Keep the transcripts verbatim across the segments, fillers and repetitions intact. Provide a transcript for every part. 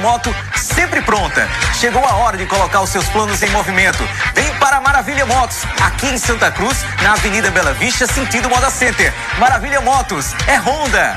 Moto sempre pronta. Chegou a hora de colocar os seus planos em movimento. Vem para a Maravilha Motos, aqui em Santa Cruz, na Avenida Bela Vista, sentido Moda Center. Maravilha Motos, é Honda.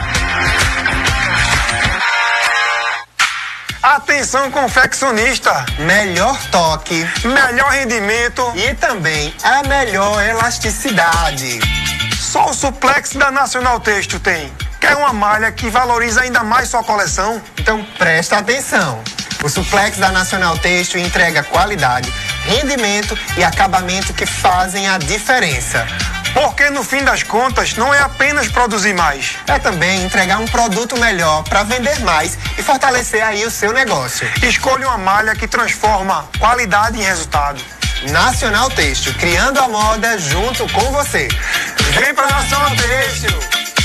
Atenção, confeccionista. Melhor toque, melhor rendimento e também a melhor elasticidade. Só o Suplex da Nacional Têxtil tem. Quer uma malha que valoriza ainda mais sua coleção? Então presta atenção. O Suplex da Nacional Têxtil entrega qualidade, rendimento e acabamento que fazem a diferença. Porque no fim das contas não é apenas produzir mais. É também entregar um produto melhor para vender mais e fortalecer aí o seu negócio. Escolha uma malha que transforma qualidade em resultado. Nacional Têxtil, criando a moda junto com você. Vem para Nacional Têxtil.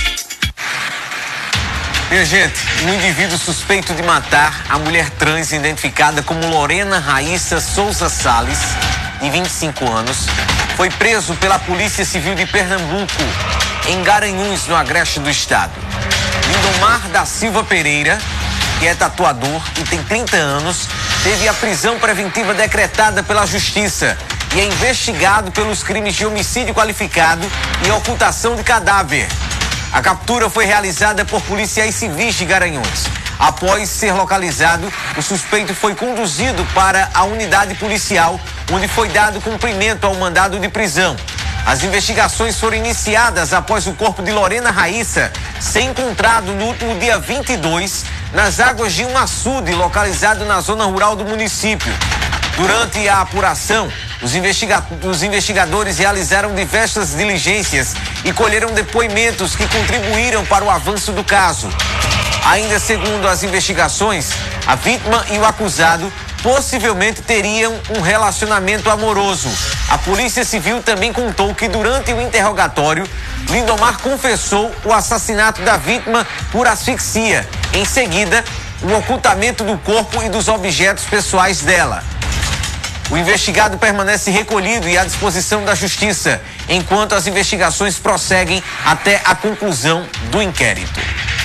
Minha gente, um indivíduo suspeito de matar a mulher trans identificada como Lorena Raíssa Souza Salles, de vinte e cinco anos, foi preso pela Polícia Civil de Pernambuco, em Garanhuns, no agreste do estado. Lindomar da Silva Pereira, que é tatuador e tem trinta anos, teve a prisão preventiva decretada pela Justiça e é investigado pelos crimes de homicídio qualificado e ocultação de cadáver. A captura foi realizada por policiais civis de Garanhuns. Após ser localizado, o suspeito foi conduzido para a unidade policial, onde foi dado cumprimento ao mandado de prisão. As investigações foram iniciadas após o corpo de Lorena Raíssa ser encontrado no último dia vinte e dois nas águas de um açude localizado na zona rural do município. Durante a apuração, os, investiga- os investigadores realizaram diversas diligências e colheram depoimentos que contribuíram para o avanço do caso. Ainda segundo as investigações, a vítima e o acusado possivelmente teriam um relacionamento amoroso. A Polícia Civil também contou que durante o interrogatório, Lindomar confessou o assassinato da vítima por asfixia. Em seguida, o ocultamento do corpo e dos objetos pessoais dela. O investigado permanece recolhido e à disposição da Justiça, enquanto as investigações prosseguem até a conclusão do inquérito.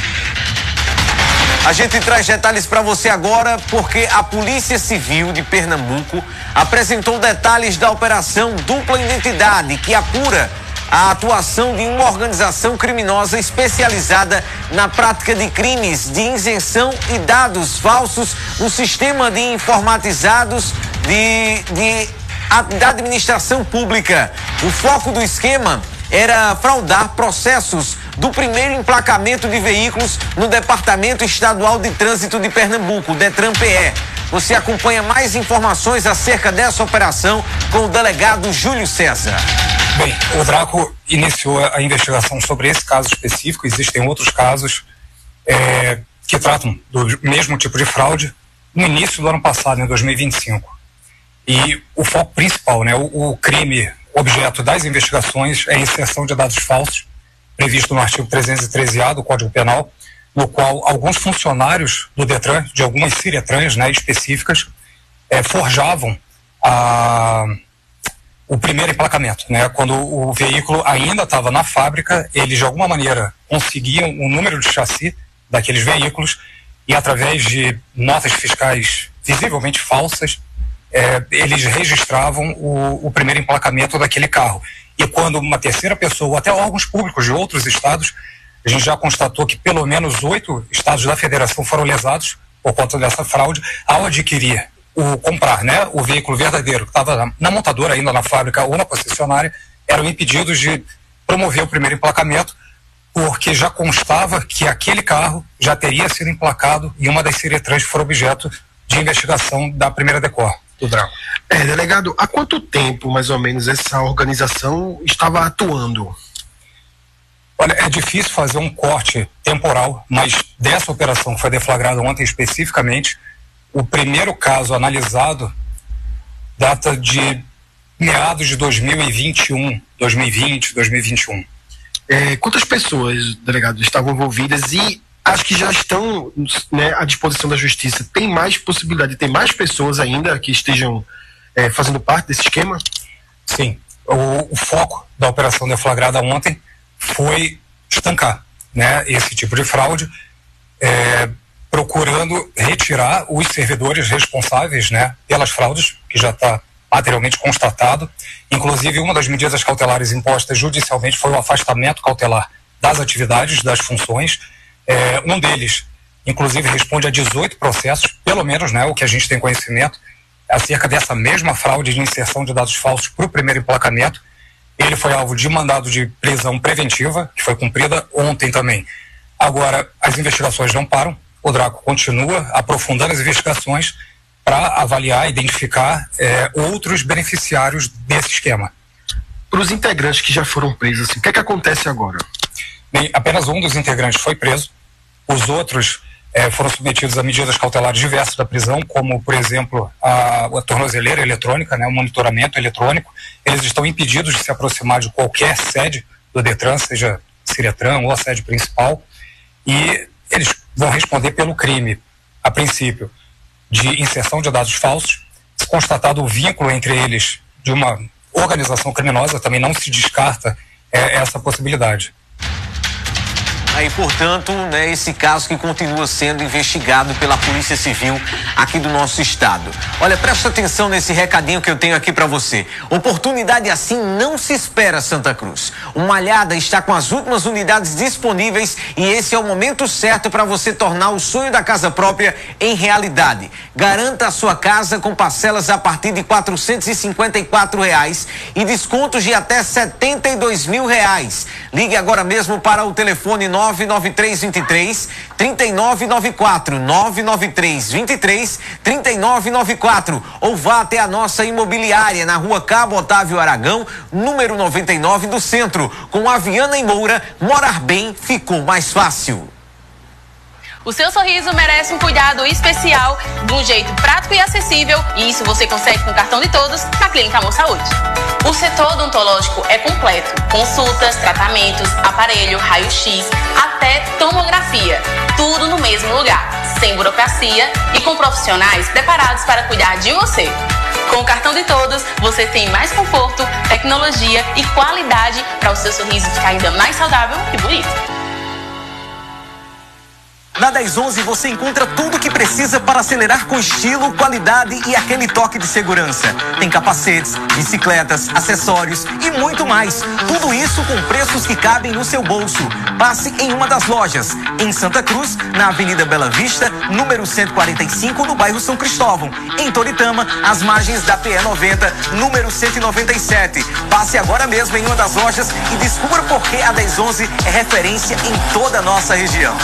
A gente traz detalhes para você agora porque a Polícia Civil de Pernambuco apresentou detalhes da Operação Dupla Identidade, que apura a atuação de uma organização criminosa especializada na prática de crimes de isenção e dados falsos no sistema de informatizados de, de, da administração pública. O foco do esquema era fraudar processos do primeiro emplacamento de veículos no Departamento Estadual de Trânsito de Pernambuco, o DETRAN-P E. Você acompanha mais informações acerca dessa operação com o delegado Júlio César. Bem, o Draco iniciou a investigação sobre esse caso específico. Existem outros casos é, que tratam do mesmo tipo de fraude no início do ano passado, em dois mil e vinte e cinco. E o foco principal, né, o, o crime objeto das investigações é a inserção de dados falsos, previsto no artigo trezentos e treze A do Código Penal, no qual alguns funcionários do DETRAN, de algumas Ciretrans, né, específicas, é, forjavam a... o primeiro emplacamento, né? Quando o veículo ainda estava na fábrica, eles de alguma maneira conseguiam o número de chassi daqueles veículos e através de notas fiscais visivelmente falsas, é, eles registravam o, o primeiro emplacamento daquele carro. E quando uma terceira pessoa, até órgãos públicos de outros estados, a gente já constatou que pelo menos oito estados da federação foram lesados por conta dessa fraude ao adquirir o comprar, né, o veículo verdadeiro que estava na, na montadora, ainda na fábrica ou na concessionária, eram impedidos de promover o primeiro emplacamento, porque já constava que aquele carro já teria sido emplacado em uma das Ciretrans que foram objeto de investigação da primeira DECOR, do Draco. É, delegado, há quanto tempo, mais ou menos, essa organização estava atuando? Olha, é difícil fazer um corte temporal, mas dessa operação que foi deflagrada ontem especificamente, o primeiro caso analisado data de meados de dois mil e vinte e um, dois mil e vinte, dois mil e vinte e um. É, quantas pessoas, delegado, estavam envolvidas e acho que já estão, né, à disposição da Justiça? Tem mais possibilidade, tem mais pessoas ainda que estejam é, fazendo parte desse esquema? Sim. O, o foco da operação deflagrada ontem foi estancar, né, esse tipo de fraude, é, procurando retirar os servidores responsáveis, né, pelas fraudes, que já está materialmente constatado. Inclusive, uma das medidas cautelares impostas judicialmente foi o afastamento cautelar das atividades, das funções. É, um deles, inclusive, responde a dezoito processos, pelo menos, né, o que a gente tem conhecimento, acerca dessa mesma fraude de inserção de dados falsos para o primeiro emplacamento. Ele foi alvo de mandado de prisão preventiva, que foi cumprida ontem também. Agora, as investigações não param. O Draco continua aprofundando as investigações para avaliar, identificar é, outros beneficiários desse esquema. Para os integrantes que já foram presos, assim, o que é que acontece agora? Bem, apenas um dos integrantes foi preso. Os outros é, foram submetidos a medidas cautelares diversas da prisão, como, por exemplo, a, a tornozeleira eletrônica, né, o monitoramento eletrônico. Eles estão impedidos de se aproximar de qualquer sede do Detran, seja Ciretran ou a sede principal, e eles vão responder pelo crime, a princípio, de inserção de dados falsos. Se constatado o vínculo entre eles de uma organização criminosa, também não se descarta é, essa possibilidade. Aí, portanto, né, esse caso que continua sendo investigado pela Polícia Civil aqui do nosso estado. Olha, presta atenção nesse recadinho que eu tenho aqui para você. Oportunidade assim não se espera, Santa Cruz. O Malhada está com as últimas unidades disponíveis e esse é o momento certo para você tornar o sonho da casa própria em realidade. Garanta a sua casa com parcelas a partir de quatrocentos e cinquenta e quatro reais e descontos de até setenta e dois mil reais. Ligue agora mesmo para o telefone nove nove três dois três, três nove nove quatro, nove nove três dois três, três nove nove quatro ou vá até a nossa imobiliária na rua Cabo Otávio Aragão, número noventa e nove do centro. Com a Viana e Moura, morar bem ficou mais fácil. O seu sorriso merece um cuidado especial, de um jeito prático e acessível, e isso você consegue com o cartão de todos na Clínica Amor Saúde. O setor odontológico é completo, consultas, tratamentos, aparelho, raio-x, até tomografia, tudo no mesmo lugar, sem burocracia e com profissionais preparados para cuidar de você. Com o cartão de todos, você tem mais conforto, tecnologia e qualidade para o seu sorriso ficar ainda mais saudável e bonito. Na dez onze você encontra tudo o que precisa para acelerar com estilo, qualidade e aquele toque de segurança. Tem capacetes, bicicletas, acessórios e muito mais. Tudo isso com preços que cabem no seu bolso. Passe em uma das lojas, em Santa Cruz, na Avenida Bela Vista, número cento e quarenta e cinco, no bairro São Cristóvão. Em Toritama, às margens da P E noventa, número cento e noventa e sete. Passe agora mesmo em uma das lojas e descubra por que a dez onze é referência em toda a nossa região.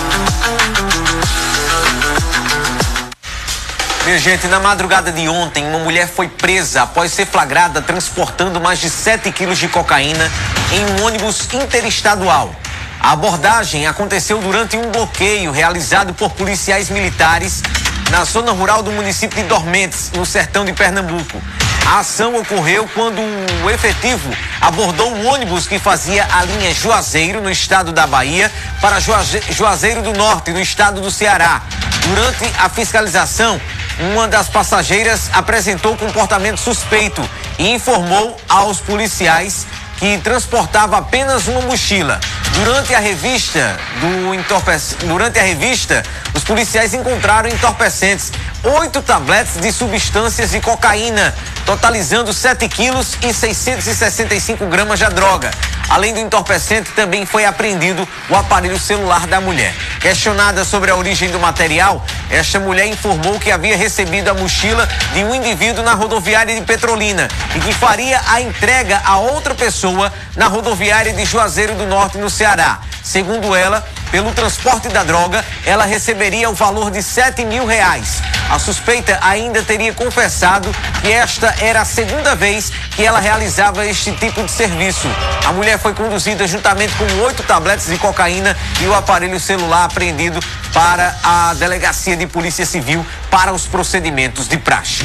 Minha gente, na madrugada de ontem, uma mulher foi presa após ser flagrada transportando mais de sete quilos de cocaína em um ônibus interestadual. A abordagem aconteceu durante um bloqueio realizado por policiais militares na zona rural do município de Dormentes, no sertão de Pernambuco. A ação ocorreu quando o efetivo abordou um ônibus que fazia a linha Juazeiro, no estado da Bahia, para Juazeiro do Norte, no estado do Ceará. Durante a fiscalização, uma das passageiras apresentou comportamento suspeito e informou aos policiais que transportava apenas uma mochila. Durante a revista do entorpec... Durante a revista, os policiais encontraram entorpecentes, oito tabletes de substâncias de cocaína, totalizando sete quilos e seiscentos e sessenta e cinco gramas da droga. Além do entorpecente, também foi apreendido o aparelho celular da mulher. Questionada sobre a origem do material, esta mulher informou que havia recebido a mochila de um indivíduo na rodoviária de Petrolina e que faria a entrega a outra pessoa na rodoviária de Juazeiro do Norte, no Ceará. Segundo ela, pelo transporte da droga, ela receberia o valor de sete mil reais. A suspeita ainda teria confessado que esta era a segunda vez que ela realizava este tipo de serviço. A mulher foi conduzida juntamente com oito tabletes de cocaína e o aparelho celular apreendido para a Delegacia de Polícia Civil para os procedimentos de praxe.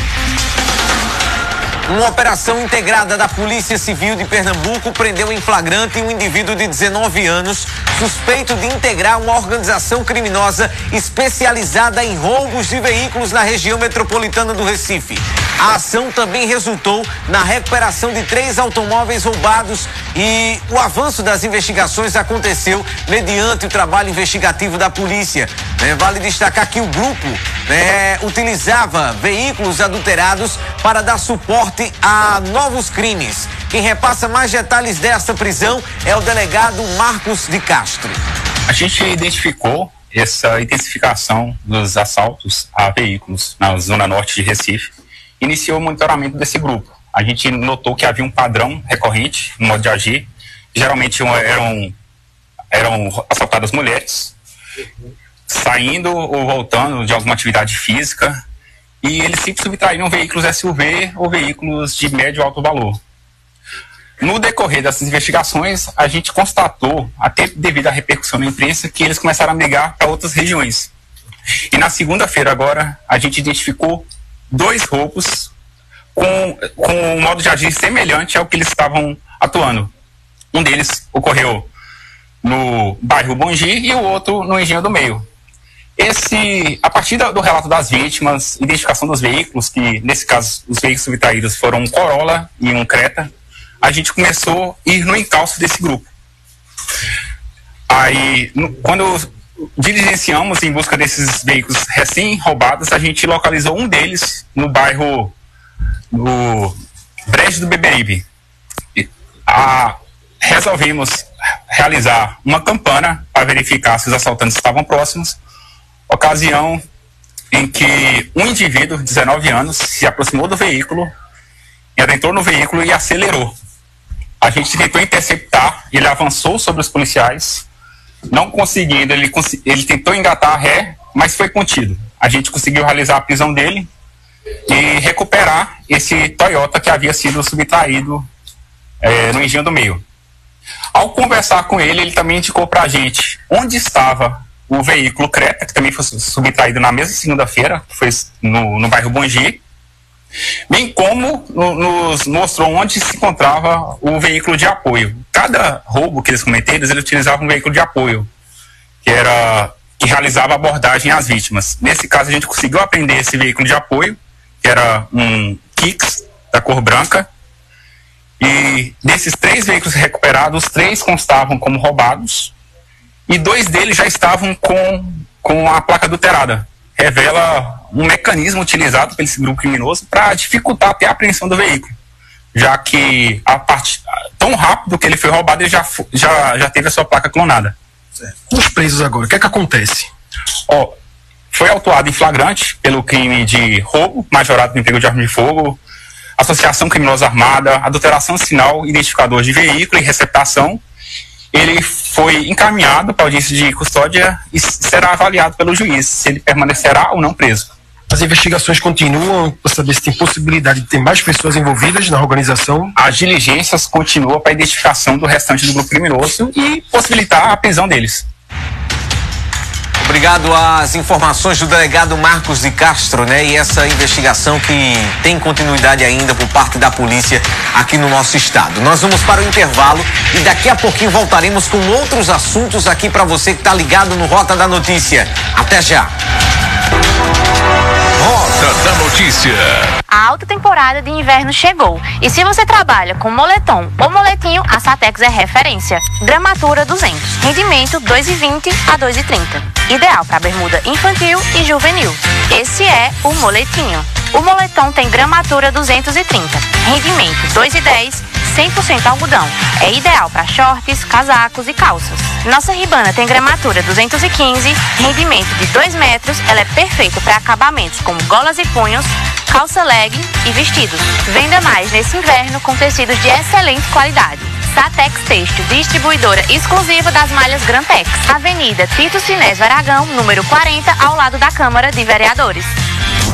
Uma operação integrada da Polícia Civil de Pernambuco prendeu em flagrante um indivíduo de dezenove anos, suspeito de integrar uma organização criminosa especializada especializada em roubos de veículos na região metropolitana do Recife. A ação também resultou na recuperação de três automóveis roubados e o avanço das investigações aconteceu mediante o trabalho investigativo da polícia. É, vale destacar que o grupo é, utilizava veículos adulterados para dar suporte a novos crimes. Quem repassa mais detalhes desta prisão é o delegado Marcos de Castro. A gente identificou essa intensificação dos assaltos a veículos na zona norte de Recife. Iniciou o monitoramento desse grupo. A gente notou que havia um padrão recorrente no modo de agir. Geralmente eram, eram assaltadas mulheres, saindo ou voltando de alguma atividade física, e eles sempre subtraíam veículos S U V ou veículos de médio e alto valor. No decorrer dessas investigações, a gente constatou, até devido à repercussão na imprensa, que eles começaram a migrar para outras regiões. E na segunda-feira agora, a gente identificou dois roubos com, com um modo de agir semelhante ao que eles estavam atuando. Um deles ocorreu no bairro Bongi e o outro no Engenho do Meio. Esse, a partir do relato das vítimas, identificação dos veículos, que nesse caso os veículos subtraídos foram um Corolla e um Creta, a gente começou a ir no encalço desse grupo. Aí, no, quando diligenciamos em busca desses veículos recém-roubados, a gente localizou um deles no bairro no Brejo do Beberibe. A, resolvemos realizar uma campana para verificar se os assaltantes estavam próximos, ocasião em que um indivíduo de dezenove anos se aproximou do veículo, adentrou no veículo e acelerou. A gente tentou interceptar, ele avançou sobre os policiais, não conseguindo, ele, ele tentou engatar a ré, mas foi contido. A gente conseguiu realizar a prisão dele e recuperar esse Toyota que havia sido subtraído é, no Engenho do Meio. Ao conversar com ele, ele também indicou para a gente onde estava o veículo Creta, que também foi subtraído na mesma segunda-feira, que foi no, no bairro Bongi, bem como no, nos mostrou onde se encontrava o veículo de apoio. Cada roubo que eles cometeram, eles utilizavam um veículo de apoio, que era que realizava a abordagem às vítimas. Nesse caso, a gente conseguiu apreender esse veículo de apoio, que era um Kicks da cor branca, e desses três veículos recuperados, os três constavam como roubados, e dois deles já estavam com, com a placa adulterada. Revela um mecanismo utilizado pelo grupo criminoso para dificultar até a apreensão do veículo, já que a parte, tão rápido que ele foi roubado, ele já, já, já teve a sua placa clonada. Certo. Os presos agora, o que é que acontece? Ó, foi autuado em flagrante pelo crime de roubo, majorado no emprego de arma de fogo, associação criminosa armada, adulteração sinal, identificador de veículo e receptação. Ele foi encaminhado para a audiência de custódia e será avaliado pelo juiz se ele permanecerá ou não preso. As investigações continuam para saber se tem possibilidade de ter mais pessoas envolvidas na organização? As diligências continuam para a identificação do restante do grupo criminoso e possibilitar a prisão deles. Obrigado às informações do delegado Marcos de Castro, né? E essa investigação que tem continuidade ainda por parte da polícia aqui no nosso estado. Nós vamos para o intervalo e daqui a pouquinho voltaremos com outros assuntos aqui para você que está ligado no Rota da Notícia. Até já! Rota da Notícia. A alta temporada de inverno chegou e se você trabalha com moletom ou moletinho, a Satex é referência. Gramatura duzentos, rendimento dois e vinte a dois e trinta. Ideal para bermuda infantil e juvenil. Esse é o moletinho. O moletom tem gramatura duzentos e trinta, rendimento dois e dez, cem por cento algodão. É ideal para shorts, casacos e calças. Nossa Ribana tem gramatura duzentos e quinze, rendimento de dois metros. Ela é perfeita para acabamentos como golas e punhos, calça legging e vestidos. Venda mais nesse inverno com tecidos de excelente qualidade. Satex Têxtil, distribuidora exclusiva das malhas Grantex. Avenida Tito Sinésio Aragão, número quarenta, ao lado da Câmara de Vereadores.